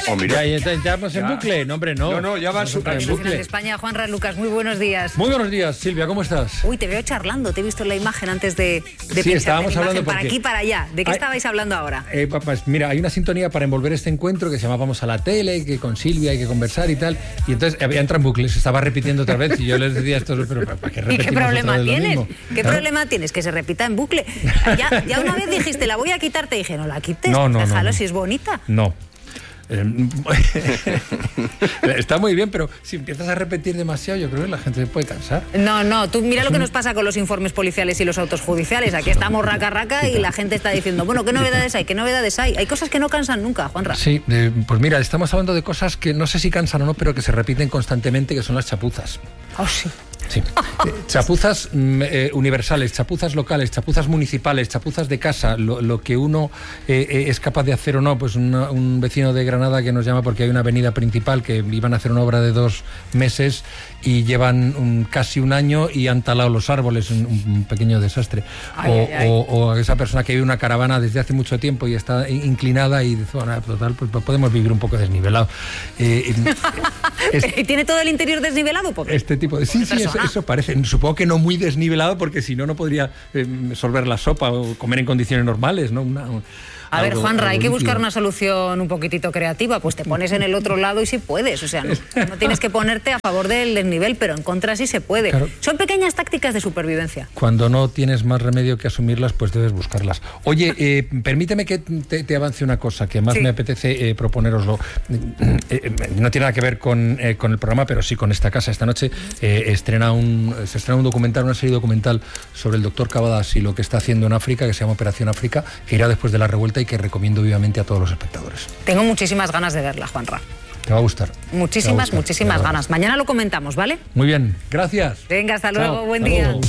Oh, mira. Ya estamos en bucle. No, hombre, no. No, ya va súper en de bucle. España, Juanra Lucas, muy buenos días. Muy buenos días, Silvia, ¿cómo estás? Uy, te veo charlando, te he visto en la imagen antes de Sí, estábamos hablando para porque... aquí, para allá. ¿De qué estabais hablando ahora? Pues mira, hay una sintonía para envolver este encuentro que se llama Vamos a la tele, que con Silvia hay que conversar y tal. Y entonces entra en bucle, se estaba repitiendo otra vez y yo les decía esto, pero ¿para qué repetimos? ¿Y qué problema otra vez lo tienes? mismo? ¿Qué ¿Claro? problema tienes? Que se repita en bucle. Ya una vez dijiste, la voy a quitar, te dije, no la quites, No, déjalo si es bonita. No. Está muy bien, pero si empiezas a repetir demasiado, yo creo que la gente se puede cansar. No, tú mira lo que nos pasa con los informes policiales y los autos judiciales. Aquí estamos raca y la gente está diciendo, bueno, ¿qué novedades hay? ¿Qué novedades hay? Hay cosas que no cansan nunca, Juanra. Sí, pues mira, estamos hablando de cosas que no sé si cansan o no, pero que se repiten constantemente, que son las chapuzas. Oh, sí. Sí. Chapuzas universales, chapuzas locales, chapuzas municipales, chapuzas de casa, lo que uno es capaz de hacer o no. Pues un vecino de Granada que nos llama porque hay una avenida principal que iban a hacer una obra de 2 meses y llevan casi un año y han talado los árboles, un pequeño desastre. O esa persona que vive una caravana desde hace mucho tiempo y está inclinada y dice, bueno, total, pues podemos vivir un poco desnivelado. ¿Y tiene todo el interior desnivelado? Pobre. Este tipo de... Sí, eso parece. Supongo que no muy desnivelado porque si no podría sorber la sopa o comer en condiciones normales, ¿no? A ver, Juanra, hay que buscar una solución un poquitito creativa. Pues te pones en el otro lado y sí puedes. O sea, no tienes que ponerte a favor del desnivel, pero en contra sí se puede. Claro. Son pequeñas tácticas de supervivencia. Cuando no tienes más remedio que asumirlas, pues debes buscarlas. Oye, permíteme que te avance una cosa que más me apetece proponeroslo. No tiene nada que ver con el programa, pero sí con esta casa. Esta noche se estrena un documental, una serie documental sobre el doctor Cavadas y lo que está haciendo en África, que se llama Operación África, que irá después de la revuelta y que recomiendo vivamente a todos los espectadores. Tengo muchísimas ganas de verla, Juanra. Te va a gustar. Muchísimas ganas. Mañana lo comentamos, ¿vale? Muy bien, gracias. Venga, hasta luego, Chao. buen día.